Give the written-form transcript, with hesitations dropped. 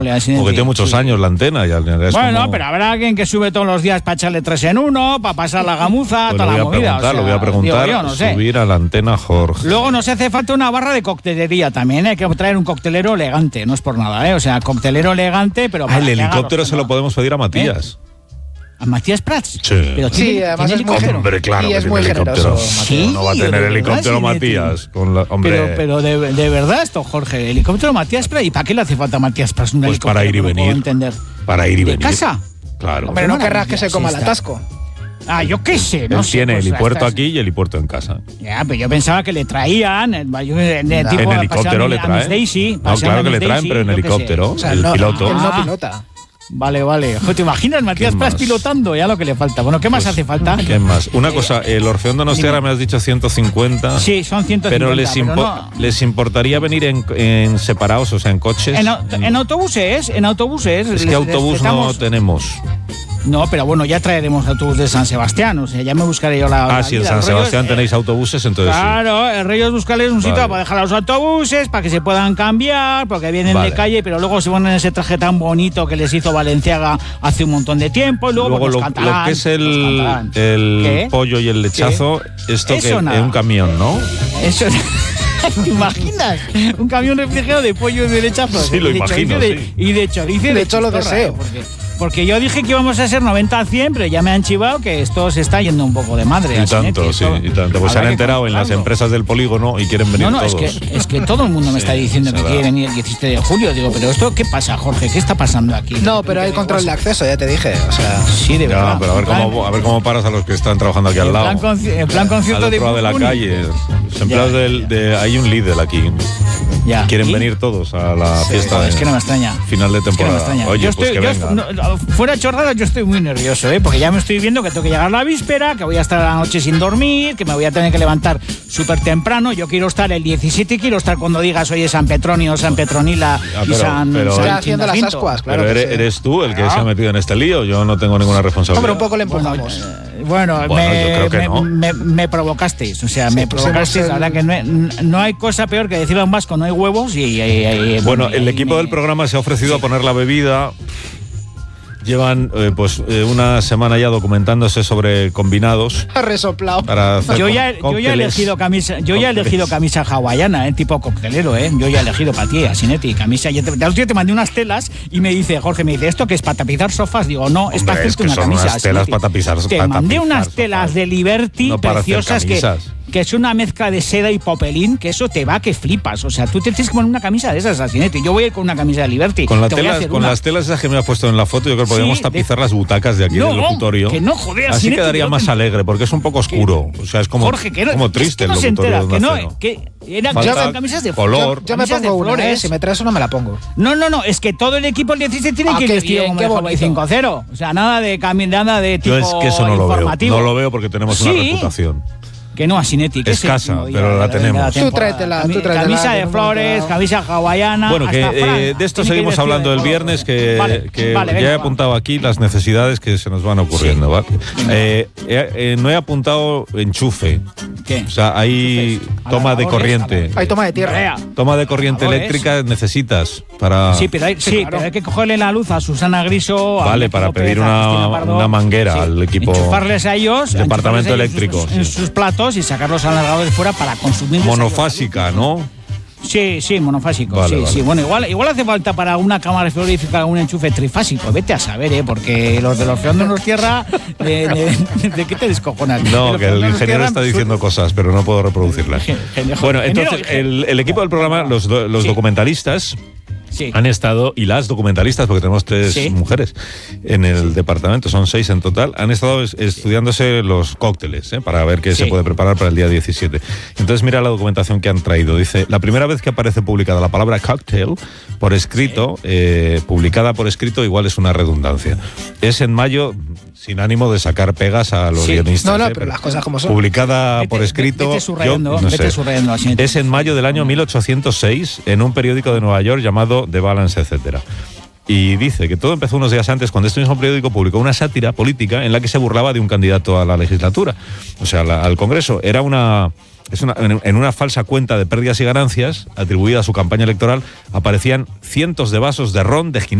Porque tiene muchos años la antena. Bueno, pero habrá alguien que sube todos los días para echarle 3 en 1, para pasar la gamuza, pues toda la movida. Lo voy a preguntar, digo, yo, no sé. Subir a la antena, Jorge. Luego nos hace falta una barra de coctelería también, hay que traer un coctelero elegante, no es por nada, o sea, coctelero elegante, pero... el helicóptero se lo podemos pedir a Matías. ¿A Matías Prats? Sí. Pero sí, además es muy generoso. Hombre, claro y que es muy generoso. Sí, no va a tener helicóptero Matías. Hombre. Pero de verdad esto, Jorge, helicóptero Matías Prats. ¿Y para qué le hace falta Matías Prats un helicóptero? Para ir y venir. Entender. Para ir y venir. ¿De casa? Claro. Hombre, no querrás que se coma el atasco. Yo qué sé, no sé. Tiene helipuerto aquí y helipuerto en casa. Ya, pero yo pensaba que le traían. En helicóptero le traen. No, claro que le traen, pero en helicóptero. El piloto. Él no pilota. Vale. ¿Te imaginas Matías Prats pilotando? Ya lo que le falta. Bueno, ¿qué más hace falta? ¿Qué más? Una cosa, el Orfeón Donostiarra me has dicho 150. Sí, son 150. Pero les importaría venir en separados, o sea, en coches. En autobuses. Es que autobús no tenemos. No, pero bueno, ya traeremos autobús de San Sebastián, o sea, ya me buscaré yo la sí, en San Sebastián tenéis autobuses, entonces claro, el rollo es buscarles un sitio para dejar los autobuses, para que se puedan cambiar, porque vienen de calle, pero luego se ponen ese traje tan bonito que les hizo Valenciaga hace un montón de tiempo, y luego pues, lo que es el pollo y el lechazo, esto que es un camión, ¿no? Eso ¿te imaginas? Un camión refrigerado de pollo y de lechazo. Sí, lo imagino. Y de chorizo. De hecho, lo deseo. Porque yo dije que íbamos a ser 90 a 100, pero ya me han chivado que esto se está yendo un poco de madre. Y tanto. Pues se han enterado en las empresas del polígono y quieren venir todos. Es que todo el mundo me está diciendo que quiere venir el 17 de julio. Digo, pero ¿esto qué pasa, Jorge? ¿Qué está pasando aquí? No, pero hay control de acceso, ya te dije. O sea, sí, de verdad. Pero a ver cómo paras a los que están trabajando aquí al lado. En plan concierto al otro lado de la calle. Los empleados hay un Lidl aquí. Ya. Quieren venir todos a la fiesta. Es que no me extraña. Final de temporada. Es que no me extraña. Oye, pues que venga. Fuera chorrada, yo estoy muy nervioso, porque ya me estoy viendo que tengo que llegar a la víspera, que voy a estar a la noche sin dormir, que me voy a tener que levantar súper temprano. Yo quiero estar el 17 y quiero estar cuando digas, oye, San Petronio, San Petronila y San haciendo las ascuas, claro. Pero eres tú el que se ha metido en este lío. Yo no tengo ninguna responsabilidad. Hombre, un poco le empujamos. Bueno, yo creo que no. me provocasteis, o sea, me provocasteis. La verdad que no hay cosa peor que decirle a un vasco no hay huevos Bueno, el equipo del programa se ha ofrecido a poner la bebida. Llevan una semana ya documentándose sobre combinados. Resoplado. Yo ya he elegido camisa hawaiana, tipo coctelero, Yo ya he elegido para ti, Asinetti, camisa. Yo te mandé unas telas y me dice, Jorge, ¿esto qué es para tapizar sofás? Digo, no, es para hacerte una camisa. Unas telas para tapizar. Te mandé unas telas de Liberty preciosas que es una mezcla de seda y popelín, que eso te va que flipas. O sea, tú te tienes que poner una camisa de esas, Asinetti. Yo voy a ir con una camisa de Liberty. Con las telas esas que me has puesto en la foto, yo creo que podríamos tapizar las butacas de aquí del locutorio. Que no, joder, así Asinetti, quedaría más alegre, porque es un poco oscuro. O sea, es como, Jorge, como triste el locutorio. Eran camisas de color. Yo me pongo una, si me traes una me la pongo. No, es que todo el equipo el 17 tiene que ir vestido como el Hawaii 5-0. O sea, nada de tipo yo es que eso no informativo. No lo veo porque tenemos una reputación. Que no, Asinetti. Escasa, pero la tenemos. Tú tráetela. Camisa de flores, camisa hawaiana. Bueno, que de esto seguimos hablando el viernes, que ya he apuntado aquí las necesidades que se nos van ocurriendo, ¿vale? No he apuntado enchufe. ¿Qué? O sea, hay toma de corriente. Hay toma de tierra. Toma de corriente eléctrica necesitas para... Sí, pero hay que cogerle la luz a Susana Griso. Vale, para pedir una manguera al equipo. Enchufarles a ellos. Departamento eléctrico. En sus platos y sacarlos alargados fuera para consumir. Monofásica, ¿no? Sí, monofásico. Vale. Sí. Bueno, igual hace falta para una cámara frigorífica un enchufe trifásico. Vete a saber, porque los de los Orfeón Donostiarra, ¿de qué te descojonas? No, que el ingeniero está diciendo cosas, pero no puedo reproducirlas. Bueno, entonces, el equipo del programa, los documentalistas... Sí. Han estado, y las documentalistas, porque tenemos 3 mujeres en el departamento, son 6 en total, han estado estudiándose los cócteles, para ver qué se puede preparar para el día 17. Entonces mira la documentación que han traído. Dice, la primera vez que aparece publicada la palabra cocktail por escrito, publicada por escrito, igual es una redundancia. Es en mayo, sin ánimo de sacar pegas a los guionistas. No, pero las cosas como son. Publicada por escrito, vete subrayando, es en mayo del año 1806 en un periódico de Nueva York llamado The Balance, etcétera. Y dice que todo empezó unos días antes cuando este mismo periódico publicó una sátira política en la que se burlaba de un candidato a la legislatura, o sea, al Congreso. Era en una falsa cuenta de pérdidas y ganancias atribuida a su campaña electoral aparecían cientos de vasos de ron de Ginebra